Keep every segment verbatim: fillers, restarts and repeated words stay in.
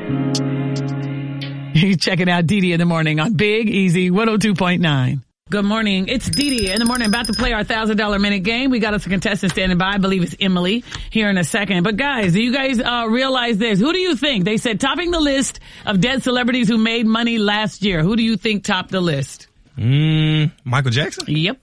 You're checking out Dee Dee in the morning on Big Easy one oh two point nine. Good morning. It's Dee Dee in the morning, about to play our one thousand dollars minute game. We got us a contestant standing by. I believe it's Emily here in a second. But guys, do you guys uh, realize this? Who do you think? They said topping the list of dead celebrities who made money last year. Who do you think topped the list? Mm, Michael Jackson? Yep.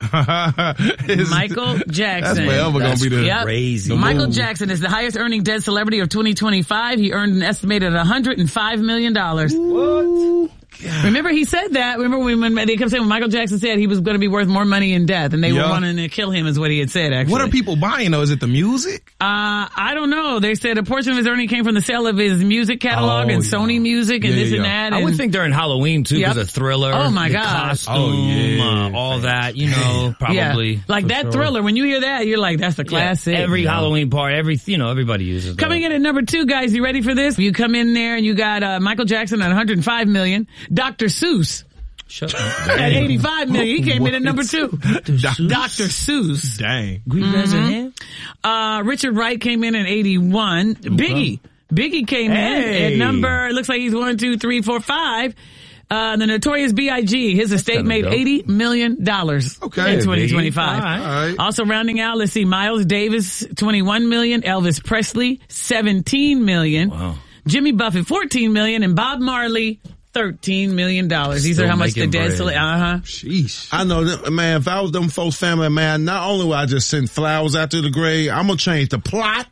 Michael Jackson. That's forever going to be the yep. crazy. the Michael move. Jackson is the highest earning dead celebrity of twenty twenty-five. He earned an estimated one hundred five million dollars. What? Remember he said that. Remember when, when they kept saying when Michael Jackson said he was going to be worth more money in death, and they yeah. were wanting to kill him is what he had said, actually. What are people buying, though? Is it the music? Uh, I don't know. They said a portion of his earning came from the sale of his music catalog oh, and yeah. Sony music and yeah, this yeah. and that. I and would think during Halloween, too, because Yep. of Thriller. Oh, my the God. costume, Oh, yeah. uh, all that, you know, probably. Yeah. Like that sure. Thriller, when you hear that, you're like, that's a classic. Yeah, every you know? Halloween part, every, you know, everybody uses that. Coming in at number two, guys, you ready for this? You come in there and you got uh, Michael Jackson at one hundred five million. Doctor Seuss Shut up. at eighty-five million. He came in at number two. Doctor Seuss? Doctor Seuss. Dang. You guys are him? Uh, Richard Wright came in at eighty-one. Biggie. Biggie came Hey. in at number, it looks like he's one, two, three, four, five. Uh, the Notorious B I G, his estate kinda made dope. eighty million dollars Okay, in twenty twenty-five. Biggie. All right. All right. Also rounding out, let's see, Miles Davis, twenty-one million, Elvis Presley, seventeen million, Wow. Jimmy Buffett, fourteen million, and Bob Marley, thirteen million dollars. These Still are how much the making dead bread. cele- uh-huh. Sheesh. I know, that, man, if I was them folks' family, man, not only would I just send flowers out to the grave, I'm going to change the plot.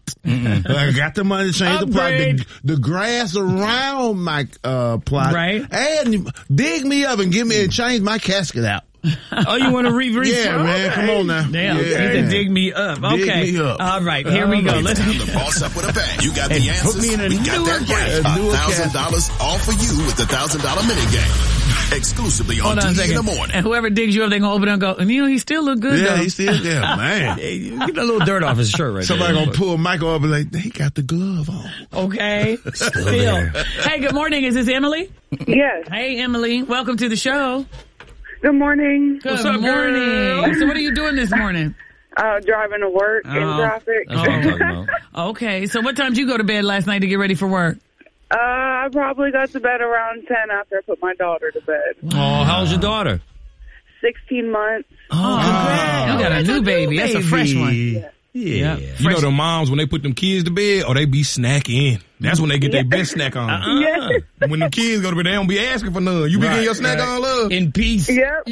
I got the money to change Upgrade. the plot. The, the grass around my uh, plot. Right. And dig me up and give me and change my casket out. Oh, you want to re re Yeah, man, come on now. Damn, Yeah. he said dig me up. Dig Okay. me up. All right, here we go. Let's Time to boss up with a bang. You got the And answers. put me in a we got newer that right. a newer A thousand dollars all for you with the thousand dollar mini game. Exclusively on Hold on a D D in second. the morning. And whoever digs you up, they gonna open it and go, and you know, he still look good Yeah, though. he still, yeah, man. Get a little dirt off his shirt right Somebody there. gonna pull Michael up and like, he got the glove on. Okay. Still. there. Hey, good morning. Is this Emily? Yes. Hey, Emily. Welcome to the show. Good morning. Good What's up, morning. girl? So what are you doing this morning? Uh, driving to work in Oh. traffic. That's what I'm talking about. Okay. So what time did you go to bed last night to get ready for work? Uh, I probably got to bed around ten after I put my daughter to bed. Oh, how's your daughter? sixteen months. Oh, congrats. You got a new baby. That's a fresh one. Yeah. Yeah. You know, the moms, when they put them kids to bed, or they be snacking. That's when they get their best snack on. Uh-uh. When them kids go to bed, they don't be asking for none. You be getting your snack on, love? In peace. Yep.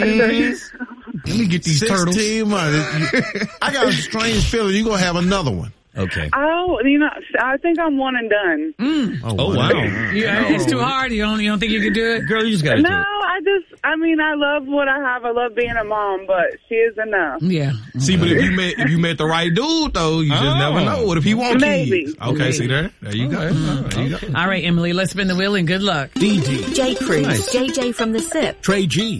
Let me get these turtles. sixteen months. I got a strange feeling you're going to have another one. Okay. Oh, you know, I think I'm one and done. Oh, wow. Yeah, it's too hard. You don't, you don't think you can do it? Girl, you just got to No, do it. I just, I mean, I love what I have. I love being a mom, but she is enough. Yeah. See, but if you met if you met the right dude, though, you just Oh. never know. What if he want Maybe. kids? Okay, Maybe. see there? There you go. There you go. All right, Emily, let's spin the wheel and good luck. D D, J. Cruz, Nice. J J from the S I P, Trey G,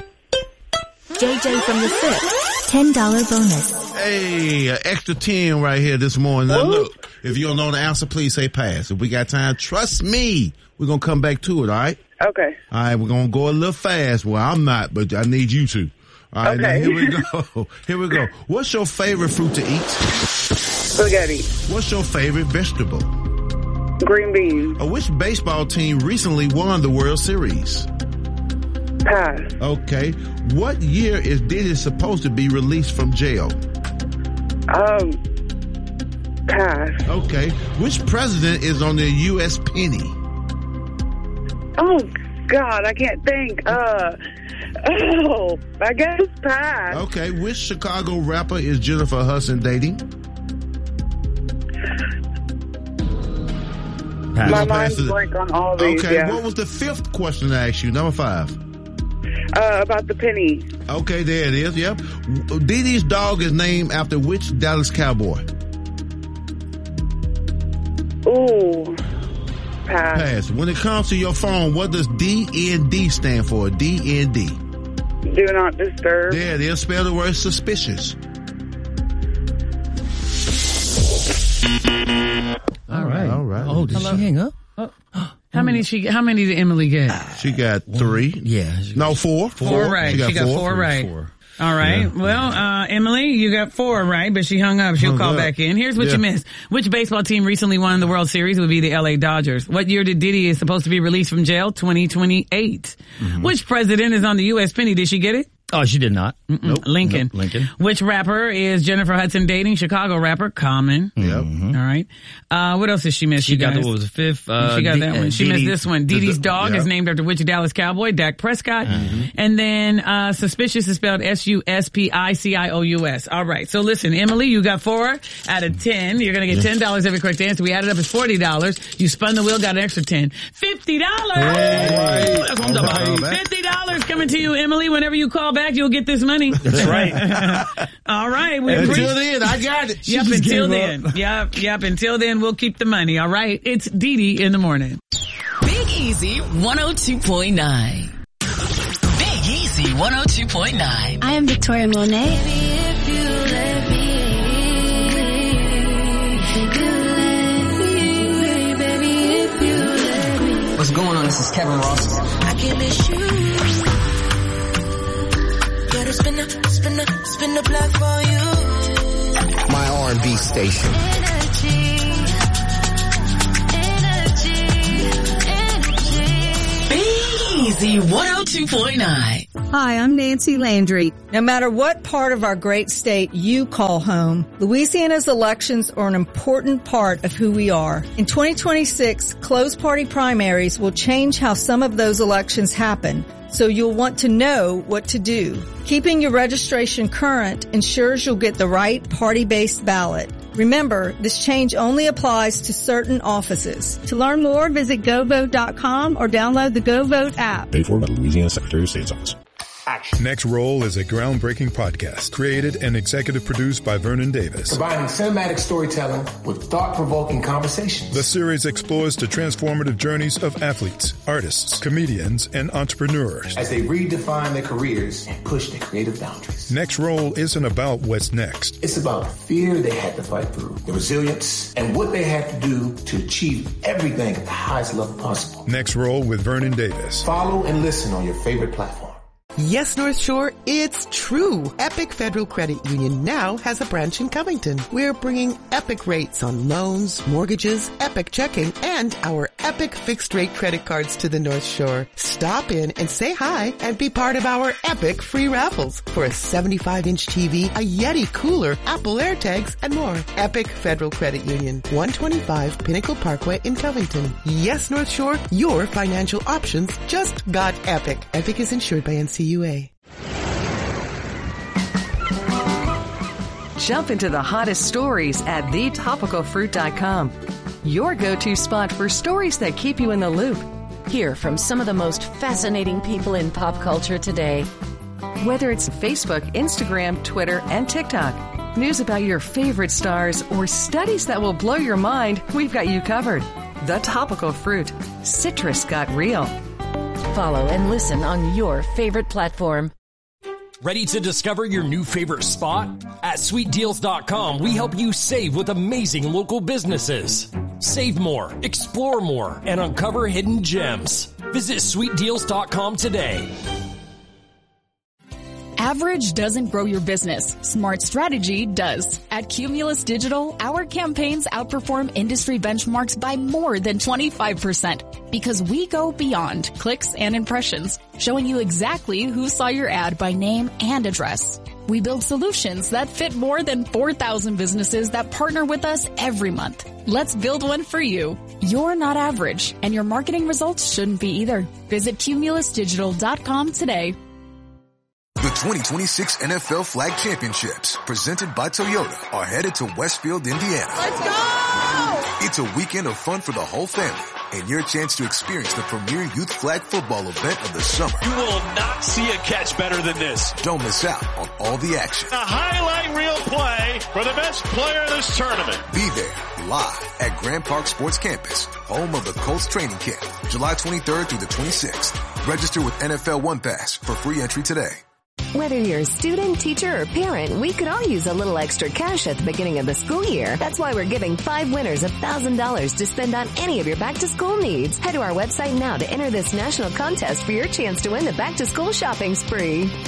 J J from the S I P, ten dollar bonus. Hey, an extra ten right here this morning. Now, look, if you don't know the answer, please say pass. If we got time, trust me, we're going to come back to it, all right? Okay. All right, we're going to go a little fast. Well, I'm not, but I need you to. All right, now Okay. here we go. Here we go. What's your favorite fruit to eat? Spaghetti. What's your favorite vegetable? Green beans. Uh, which baseball team recently won the World Series? Pass. Okay. What year is Diddy supposed to be released from jail? Um, pass. Okay. Which president is on the U S penny? Oh, God, I can't think. Uh, oh, I guess pass. Okay. Which Chicago rapper is Jennifer Hudson dating? My Pass mind's it. blank on all these, Okay. yeah. What was the fifth question I asked you? Number five. Uh, about the penny. Okay, there it is. Yep. Didi's dog is named after which Dallas Cowboy? Ooh, pass. Pass. When it comes to your phone, what does D N D stand for? D N D. Do not disturb. There it is. Spell the word suspicious. All right. All right. Oh, did Hello? she hang up? How many she? How many did Emily get? She got three. Yeah. No, four. Four right. She got, She got four. four right. Four. All right. Yeah. Well, uh, Emily, you got four, right? But she hung up. She'll Hung call up. back in. Here's what Yeah. you missed. Which baseball team recently won the World Series? Would be the L A Dodgers. What year did Diddy is supposed to be released from jail? twenty twenty-eight. Mm-hmm. Which president is on the U S penny? Did she get it? Oh, she did not. Nope. Lincoln. Nope, Lincoln. Which rapper is Jennifer Hudson dating? Chicago rapper Common. Yep. All right. Uh, what else did she miss? She you got guys? the, what was the fifth? Uh, she got D- that one. uh, She Didi- missed this one. Dee Dee's dog yeah. is named after which Dallas Cowboy? Dak Prescott. And then uh suspicious is spelled S U S P I C I O U S. All right. So listen, Emily, you got four out of ten. You're going to get ten dollars every correct answer. We added up as forty dollars. You spun the wheel, got an extra ten. fifty dollars. Hey. That's on the All bike. right. fifty dollars coming to you, Emily. Whenever you call back, you'll get this money. That's right. All right. We Until appreciate then, I got it. Yep, just until gave then. Yep, yep, until then, we'll keep the money. All right. It's Dee Dee in the morning. Big Easy one oh two point nine. Big Easy one oh two point nine. I am Victoria Monet. What's going on? This is Kevin Ross. I can miss you. Gotta spin the, spin the, spin the block for you. My R and B station. Big Easy one oh two point nine. Hi, I'm Nancy Landry. No matter what part of our great state you call home, Louisiana's elections are an important part of who we are. In twenty twenty-six, closed party primaries will change how some of those elections happen, so you'll want to know what to do. Keeping your registration current ensures you'll get the right party-based ballot. Remember, this change only applies to certain offices. To learn more, visit go vote dot com or download the GoVote app. Paid for by the Louisiana Secretary of State's Office. Next Roll is a groundbreaking podcast created and executive produced by Vernon Davis. Combining cinematic storytelling with thought-provoking conversations. The series explores the transformative journeys of athletes, artists, comedians, and entrepreneurs as they redefine their careers and push their creative boundaries. Next Roll isn't about what's next. It's about the fear they had to fight through, the resilience, and what they had to do to achieve everything at the highest level possible. Next Roll with Vernon Davis. Follow and listen on your favorite platform. Yes, North Shore, it's true. Epic Federal Credit Union now has a branch in Covington. We're bringing Epic rates on loans, mortgages, Epic checking, and our Epic fixed rate credit cards to the North Shore. Stop in and say hi and be part of our Epic free raffles for a seventy-five inch T V, a Yeti cooler, Apple AirTags, and more. Epic Federal Credit Union, one twenty-five Pinnacle Parkway in Covington. Yes, North Shore, your financial options just got Epic. Epic is insured by N C U A. Jump into the hottest stories at the topical fruit dot com. Your go-to spot for stories that keep you in the loop. Hear from some of the most fascinating people in pop culture today. Whether it's Facebook, Instagram, Twitter, and TikTok, news about your favorite stars, or studies that will blow your mind, we've got you covered. The Topical Fruit. Citrus got real. Follow and listen on your favorite platform. Ready to discover your new favorite spot? At sweet deals dot com, we help you save with amazing local businesses. Save more, explore more, and uncover hidden gems. Visit sweet deals dot com today. Average doesn't grow your business. Smart strategy does. At Cumulus Digital, our campaigns outperform industry benchmarks by more than twenty-five percent because we go beyond clicks and impressions, showing you exactly who saw your ad by name and address. We build solutions that fit more than four thousand businesses that partner with us every month. Let's build one for you. You're not average, and your marketing results shouldn't be either. Visit cumulus digital dot com today. The twenty twenty-six N F L Flag Championships, presented by Toyota, are headed to Westfield, Indiana. Let's go! It's a weekend of fun for the whole family, and your chance to experience the premier youth flag football event of the summer. You will not see a catch better than this. Don't miss out on all the action. A highlight reel play for the best player in this tournament. Be there, live at Grand Park Sports Campus, home of the Colts training camp, July twenty-third through the twenty-sixth. Register with N F L One Pass for free entry today. Whether you're a student, teacher, or parent, we could all use a little extra cash at the beginning of the school year. That's why we're giving five winners one thousand dollars to spend on any of your back-to-school needs. Head to our website now to enter this national contest for your chance to win the back-to-school shopping spree.